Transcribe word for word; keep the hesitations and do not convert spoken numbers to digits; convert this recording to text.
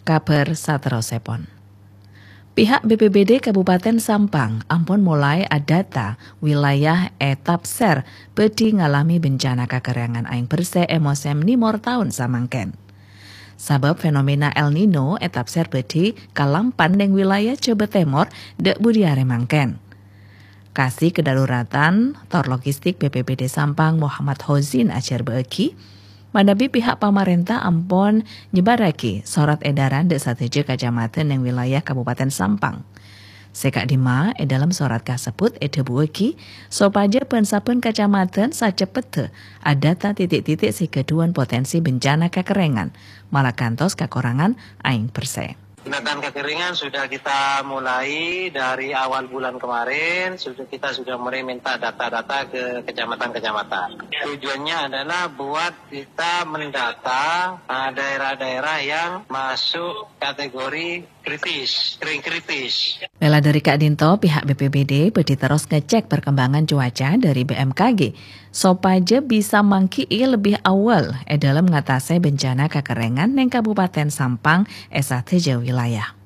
Kabar saterosipun. Pihak B P B D Kabupaten Sampang ampun mulai adata wilayah etapser bedi ngalami bencana kakerangan aing bersih emosem nimor tahun samangken. Sabab fenomena El Nino etapser bedi kalampan deng wilayah Jawa Timur dek budiare mangken. Kasih kedaruratan tor logistik B P B D Sampang Muhammad Hozin ajar beeki manabi pihak pamarentah ampun nyebaraki surat edaran dek sateje kacamatan yang wilayah Kabupaten Sampang. Sekak dima e dalam surat kasebut ede bueki sopaja pensapen kacamatan sacepete ada ta titik-titik si keduan potensi bencana kekerengan malah kantos kekorangan aing perse. Tindakan kekeringan sudah kita mulai dari awal bulan kemarin, sudah kita sudah mulai minta data-data ke kecamatan-kecamatan. Tujuannya adalah buat kita mendata uh, daerah-daerah yang masuk kategori kritis, kering kritis. Bela dari Kak Dinto, pihak B P B D bedi terus ngecek perkembangan cuaca dari B M K G. Sopaja bisa mangki lebih awal e dalam mengatasi bencana kekerengan neng Kabupaten Sampang esate wilayah.